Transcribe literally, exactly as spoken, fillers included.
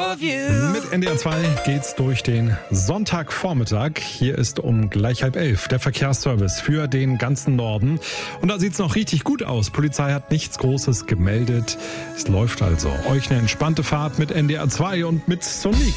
of you. Mit N D R zwei geht's durch den Sonntagvormittag. Hier ist um gleich halb elf der Verkehrsservice für den ganzen Norden. Und da sieht's noch richtig gut aus. Polizei hat nichts Großes gemeldet. Es läuft also. Euch eine entspannte Fahrt mit N D R zwei und mit Sonic.